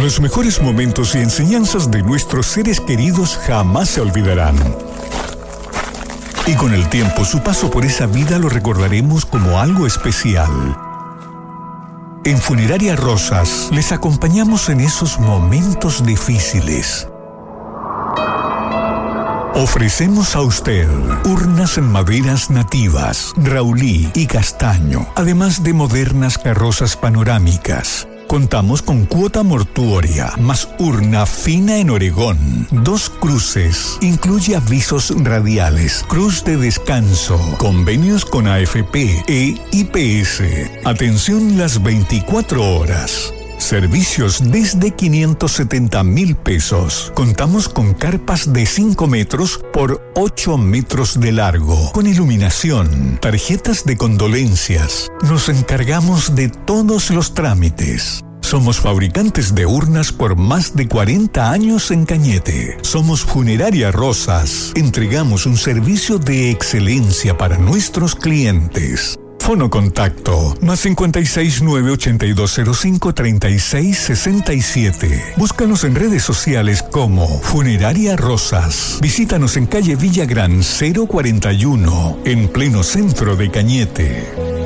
Los mejores momentos y enseñanzas de nuestros seres queridos jamás se olvidarán. Y con el tiempo, su paso por esa vida lo recordaremos como algo especial. En Funeraria Rosas, les acompañamos en esos momentos difíciles. Ofrecemos a usted urnas en maderas nativas, raulí y castaño, además de modernas carrozas panorámicas. Contamos con cuota mortuoria, más urna fina en Oregón, 2 cruces, incluye avisos radiales, cruz de descanso, convenios con AFP e IPS, atención las 24 horas. Servicios desde 570,000 pesos. Contamos con carpas de 5 metros por 8 metros de largo, con iluminación, tarjetas de condolencias. Nos encargamos de todos los trámites. Somos fabricantes de urnas por más de 40 años en Cañete. Somos Funeraria Rosas. Entregamos un servicio de excelencia para nuestros clientes. Fono contacto más 569-8205-3667. Búscanos en redes sociales como Funeraria Rosas. Visítanos en calle Villagrán 041, en pleno centro de Cañete.